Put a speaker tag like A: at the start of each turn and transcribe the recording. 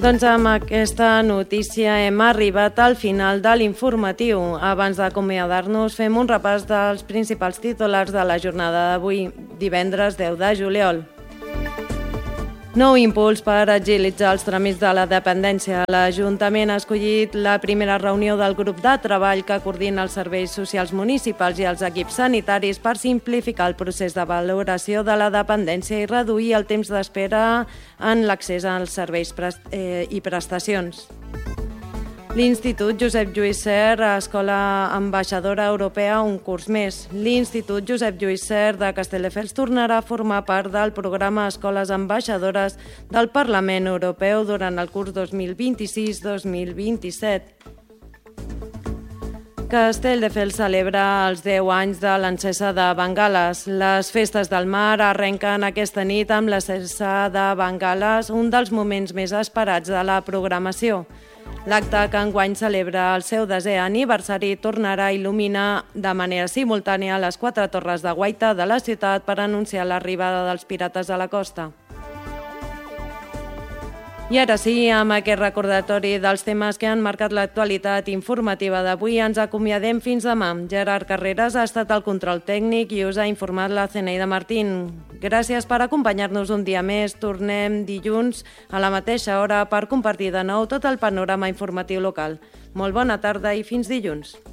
A: Doncs amb aquesta notícia hem arribat al final de l'informatiu. Abans d'acomiadar-nos fem un repàs dels principals titulars de la jornada d'avui, divendres 10 de juliol. Nou impuls per agilitzar els tràmits de la dependència. L'Ajuntament ha escollit la primera reunió del grup de treball que coordina els serveis socials municipals i els equips sanitaris per simplificar el procés de valoració de la dependència i reduir el temps d'espera en l'accés als serveis i prestacions. L'Institut Josep Lluís Ser, Escola Ambaixadora Europea, un curs més. L'Institut Josep Lluís Ser de Castelldefels tornarà a formar part del programa Escoles Ambaixadores del Parlament Europeu durant el curs 2026-2027. Castelldefels celebra els 10 anys de l'encesa de bengales. Les festes del mar arrenquen aquesta nit amb l'encesa de bengales, un dels moments més esperats de la programació. L'acte que enguany celebra el seu 10è aniversari tornarà a il·luminar de manera simultània les 4 torres de guaita de la ciutat per anunciar l'arribada dels pirates a la costa. I ara sí, amb aquest recordatori dels temes que han marcat l'actualitat informativa d'avui, ens acomiadem fins demà. Gerard Carreras ha estat al control tècnic i us ha informat la Zeneida Martín. Gràcies per acompanyar-nos un dia més. Tornem dilluns a la mateixa hora per compartir de nou tot el panorama informatiu local. Molt bona tarda i fins dilluns.